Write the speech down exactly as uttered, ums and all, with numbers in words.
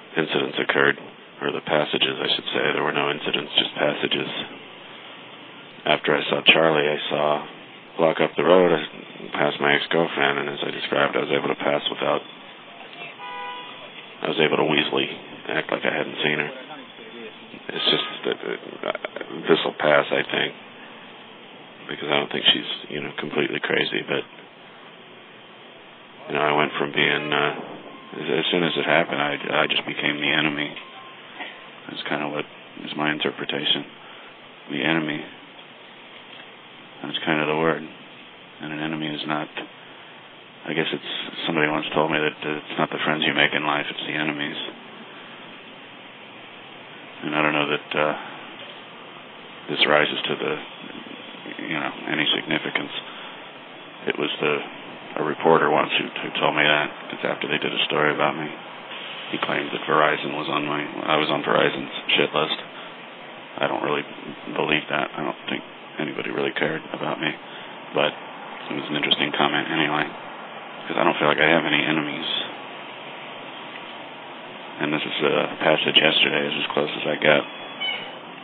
incidents occurred, or the passages, I should say. There were no incidents, just passages. After I saw Charlie, I saw walk up the road past my ex-girlfriend, and as I described, I was able to pass without, I was able to weaselly act like I hadn't seen her. It's just that uh, this will pass, I think, because I don't think she's, you know, completely crazy, but, you know, I went from being, uh, as, as soon as it happened, I, I just became the enemy. That's kind of what is my interpretation. The enemy. That's kind of the word. And an enemy is not, I guess it's, somebody once told me that it's not the friends you make in life, it's the enemies. And I don't know that uh, this rises to the, you know, any significance. It was the, a reporter once who, who told me that. It's after they did a story about me. He claimed that Verizon was on my, I was on Verizon's shit list. I don't really believe that. I don't think anybody really cared about me. But it was an interesting comment anyway, because I don't feel like I have any enemies. And this is a passage yesterday is as close as I get.